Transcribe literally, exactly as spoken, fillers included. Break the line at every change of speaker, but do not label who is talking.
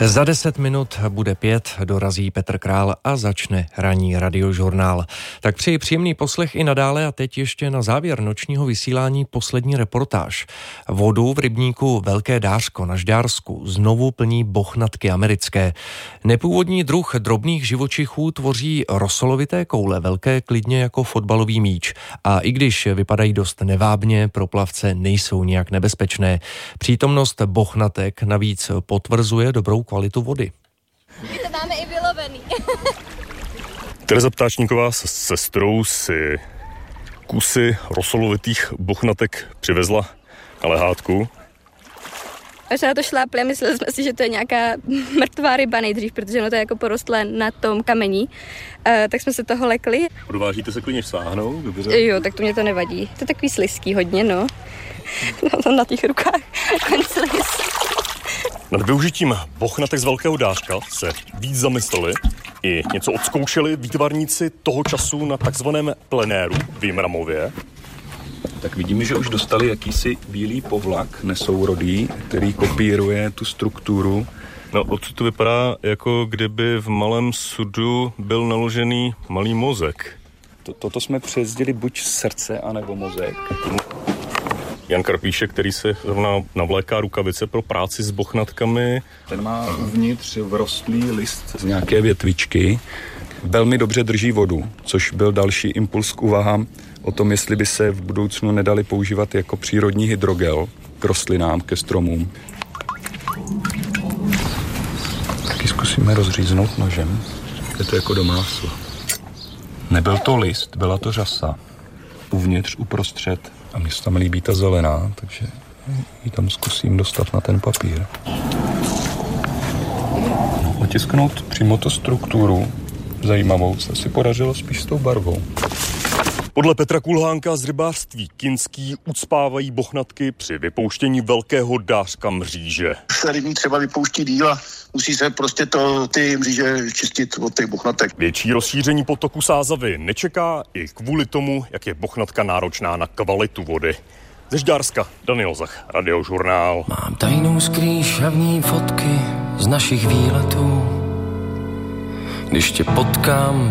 Za deset minut bude pět, dorazí Petr Král a začne ranní radiožurnál. Tak přeji příjemný poslech i nadále a teď ještě na závěr nočního vysílání poslední reportáž. Vodu v rybníku Velké Dářko na Žďársku znovu plní bochnatky americké. Nepůvodní druh drobných živočichů tvoří rosolovité koule, velké klidně jako fotbalový míč. A i když vypadají dost nevábně, pro plavce nejsou nijak nebezpečné. Přítomnost bochnatek navíc potvrzuje dobrou kvalitu vody.
My to máme i vylovený.
Tereza Ptáčníková se sestrou si kusy rosolovitých bochnatek přivezla na lehátku.
Až se na to šlápli a mysleli jsme si, že to je nějaká mrtvá ryba nejdřív, protože ono to je jako porostlé na tom kamení. Uh, tak jsme se toho lekli.
Odvážíte se klidně sáhnout? Dobře.
Jo, tak to mě to nevadí. To je takový slizký hodně, no. Mám tam na těch rukách konclis.
Nad využitím bochnatek z Velkého Dářka se víc zamysleli i něco odzkoušeli výtvarníci toho času na takzvaném plenéru v Jimramově.
Tak vidíme, že už dostali jakýsi bílý povlak nesourodý, který kopíruje tu strukturu.
No, odsud to vypadá, jako kdyby v malém sudu byl naložený malý mozek.
Toto jsme přezdili buď srdce, anebo mozek.
Jan Karpíšek, který se zrovna navléká rukavice pro práci s bochnatkami.
Ten má uvnitř vrostlý list z nějaké větvičky. Velmi dobře drží vodu, což byl další impuls k úvahám o tom, jestli by se v budoucnu nedali používat jako přírodní hydrogel k rostlinám, ke stromům. Taky zkusíme rozříznout nožem. Je to jako do másla. Nebyl to list, byla to řasa. Uvnitř, uprostřed. A mně se tam líbí ta zelená, takže ji tam zkusím dostat na ten papír. No, otisknout přímo tu strukturu zajímavou se si podařilo spíš s tou barvou.
Podle Petra Kulhánka z rybářství Kinský ucpávají bochnatky při vypouštění Velkého Dářka mříže.
Se rybník třeba vypouští díl a musí se prostě to, ty mříže čistit od těch bochnatek.
Větší rozšíření potoku Sázavy nečeká i kvůli tomu, jak je bochnatka náročná na kvalitu vody. Ze Žďárska Daniel Zach, Radiožurnál.
Mám tajnou skrýš a v ní fotky z našich výletů. Když tě potkám,